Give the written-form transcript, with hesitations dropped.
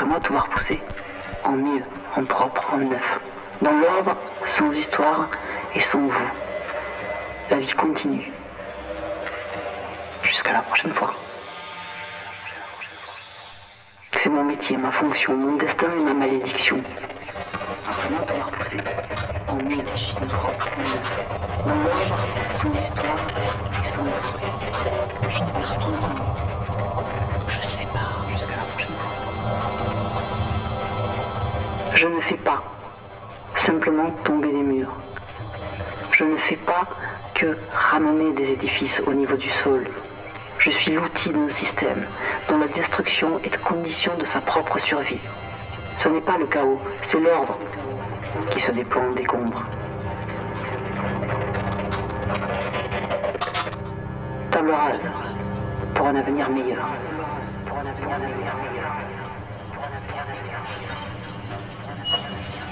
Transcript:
Après moi, tout va repousser. En mieux, en propre, en neuf. Dans l'ordre, sans histoire et sans vous. La vie continue. Jusqu'à la prochaine fois. C'est mon métier, ma fonction, mon destin et ma malédiction. Après moi, tout va repousser. En mieux, en propre, en neuf. Dans l'ordre, sans histoire et sans vous. Je ne perds rien. Je sépare jusqu'à la prochaine fois. Je ne fais pas simplement tomber des murs. Je ne fais pas que ramener des édifices au niveau du sol. Je suis l'outil d'un système dont la destruction est condition de sa propre survie. Ce n'est pas le chaos, c'est l'ordre qui se déploie en décombre. Table rase pour un avenir meilleur.